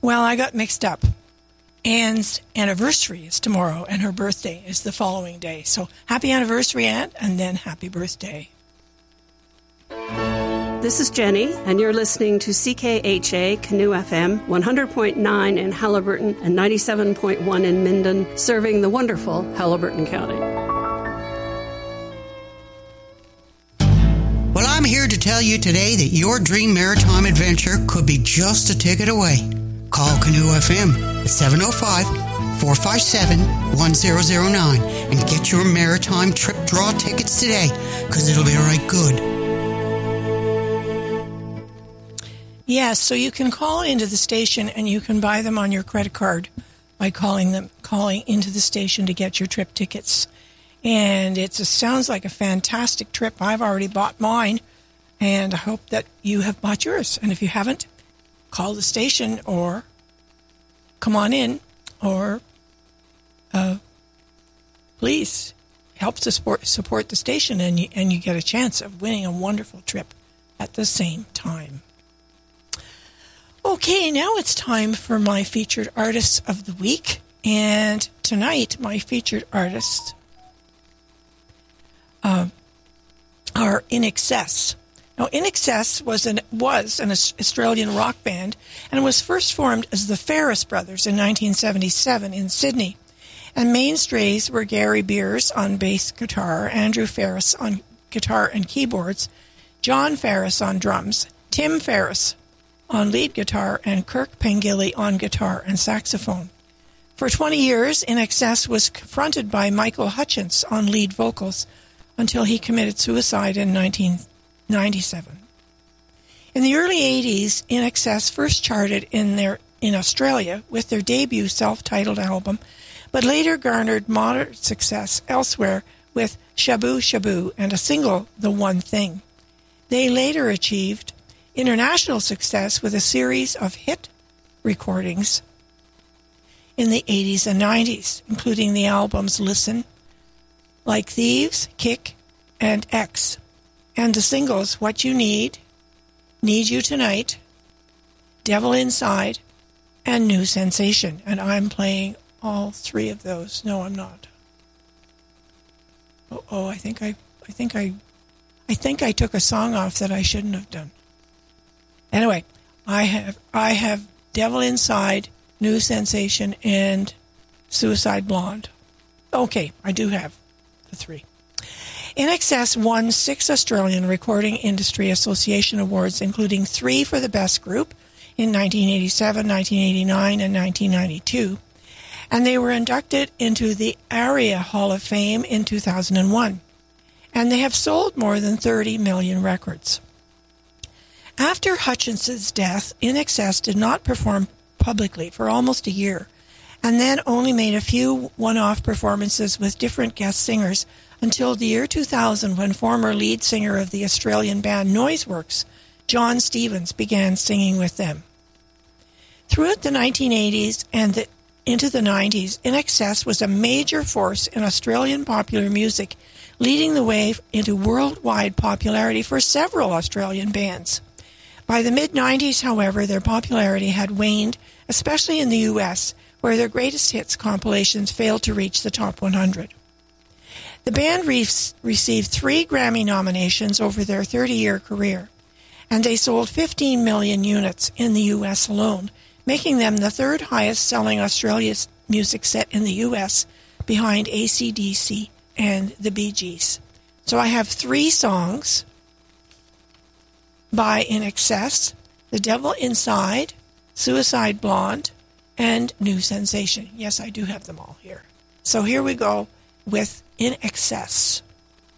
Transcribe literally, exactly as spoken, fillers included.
Well, I got mixed up. Anne's anniversary is tomorrow, and her birthday is the following day. So happy anniversary, Anne, and then happy birthday. This is Jenny, and you're listening to C K H A Canoe F M, one hundred point nine in Haliburton and ninety-seven point one in Minden, serving the wonderful Haliburton County. Well, I'm here to tell you today that your dream maritime adventure could be just a ticket away. Call Canoe F M at seven oh five, four five seven, one zero zero nine and get your maritime trip draw tickets today, because it'll be right good. Yes, so you can call into the station and you can buy them on your credit card by calling them, calling into the station to get your trip tickets. And it sounds like a fantastic trip. I've already bought mine, and I hope that you have bought yours. And if you haven't, call the station or come on in, or uh, please help to support, support the station, and you, and you get a chance of winning a wonderful trip at the same time. Okay, now it's time for my featured artists of the week. And tonight, my featured artists uh, are In Excess. Now, In Excess was an, was an Australian rock band and was first formed as the Ferris Brothers in nineteen seventy-seven in Sydney. And mainstays were Gary Beers on bass guitar, Andrew Ferris on guitar and keyboards, John Ferris on drums, Tim Ferris on lead guitar, and Kirk Pengilly on guitar and saxophone. For twenty years, In Excess was confronted by Michael Hutchence on lead vocals until he committed suicide in nineteen ninety-seven. In the early eighties, In Excess first charted in their in Australia with their debut self-titled album, but later garnered moderate success elsewhere with Shabu Shabu and a single, The One Thing. They later achieved international success with a series of hit recordings in the eighties and nineties, including the albums Listen, Like Thieves, Kick, and X, and the singles What You Need, Need You Tonight, Devil Inside, and New Sensation. And I'm playing all three of those. No, I'm not. Oh, oh I think I, I think I, I think I took a song off that I shouldn't have done. Anyway, I have I have Devil Inside, New Sensation, and Suicide Blonde. Okay, I do have the three. In Excess won six Australian Recording Industry Association awards, including three for the Best Group in nineteen eighty-seven, nineteen eighty-nine, and nineteen ninety-two. And they were inducted into the ARIA Hall of Fame in two thousand one. And they have sold more than thirty million records. After Hutchence's death, In Excess did not perform publicly for almost a year, and then only made a few one-off performances with different guest singers until the year two thousand, when former lead singer of the Australian band Noiseworks, John Stevens, began singing with them. Throughout the nineteen eighties and the, into the nineties, In Excess was a major force in Australian popular music, leading the way into worldwide popularity for several Australian bands. By the mid-nineties, however, their popularity had waned, especially in the U S, where their greatest hits compilations failed to reach the top one hundred. The band re- received three Grammy nominations over their thirty-year career, and they sold fifteen million units in the U S alone, making them the third highest-selling Australian music set in the U S, behind A C D C and the Bee Gees. So I have three songs by In Excess, The Devil Inside, Suicide Blonde, and New Sensation. Yes, I do have them all here. So here we go with In Excess.